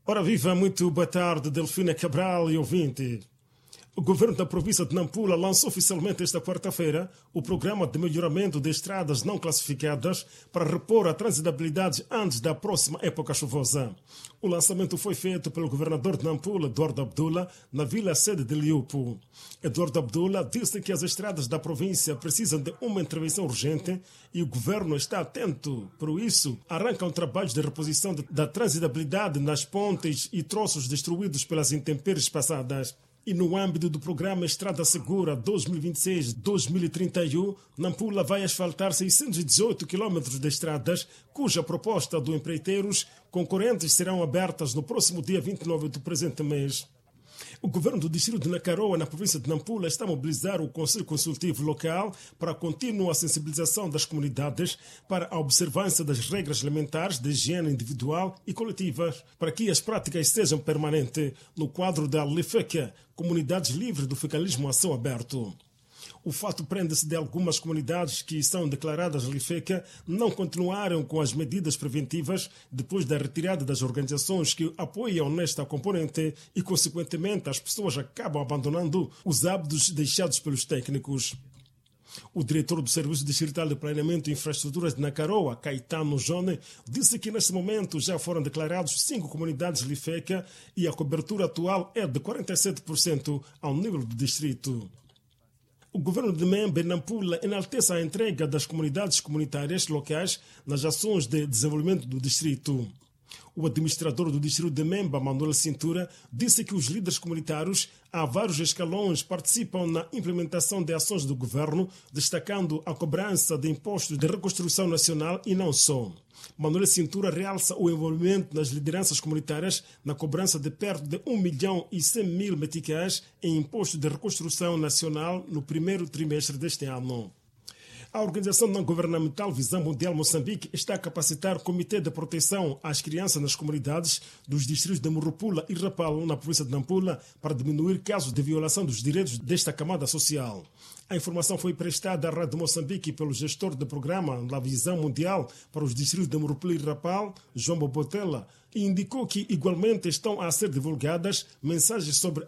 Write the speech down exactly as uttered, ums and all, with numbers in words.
Ora viva, muito boa tarde, Delfina Cabral e ouvinte. O governo da província de Nampula lançou oficialmente esta quarta-feira o programa de melhoramento de estradas não classificadas para repor a transitabilidade antes da próxima época chuvosa. O lançamento foi feito pelo governador de Nampula, Eduardo Abdullah, na vila-sede de Liupo. Eduardo Abdullah disse que as estradas da província precisam de uma intervenção urgente e o governo está atento. Por isso, arrancam trabalhos de reposição da transitabilidade nas pontes e troços destruídos pelas intempéries passadas. E no âmbito do programa Estrada Segura dois mil e vinte e seis a dois mil e trinta e um, Nampula vai asfaltar seiscentos e dezoito quilômetros de estradas, cuja proposta do empreiteiros concorrentes serão abertas no próximo dia vinte e nove do presente mês. O governo do distrito de Nakaroa, na província de Nampula, está a mobilizar o Conselho Consultivo Local para a contínua sensibilização das comunidades para a observância das regras elementares de higiene individual e coletivas, para que as práticas sejam permanentes no quadro da LIFECA, Comunidades Livres do Fecalismo a Céu Aberto. O fato prende-se de algumas comunidades que são declaradas LIFECA não continuaram com as medidas preventivas depois da retirada das organizações que apoiam nesta componente e, consequentemente, as pessoas acabam abandonando os hábitos deixados pelos técnicos. O diretor do Serviço Distrital de Planeamento e Infraestruturas de Nakaroa, Caetano Jone, disse que neste momento já foram declarados cinco comunidades LIFECA e a cobertura atual é de quarenta e sete por cento ao nível do distrito. O governo de Memba, Nampula, enaltece a entrega das comunidades comunitárias locais nas ações de desenvolvimento do distrito. O administrador do distrito de Memba, Manuel Cintura, disse que os líderes comunitários a vários escalões participam na implementação de ações do governo, destacando a cobrança de impostos de reconstrução nacional e não só. Manuel Cintura realça o envolvimento das lideranças comunitárias na cobrança de perto de um milhão e cem mil meticais em imposto de reconstrução nacional no primeiro trimestre deste ano. A organização não-governamental Visão Mundial Moçambique está a capacitar o Comitê de Proteção às Crianças nas comunidades dos distritos de Murupula e Rapalo, na província de Nampula, para diminuir casos de violação dos direitos desta camada social. A informação foi prestada à Rádio Moçambique pelo gestor do programa da Visão Mundial para os distritos de Murupula e Rapalo, João Bobotela, e indicou que igualmente estão a ser divulgadas mensagens sobre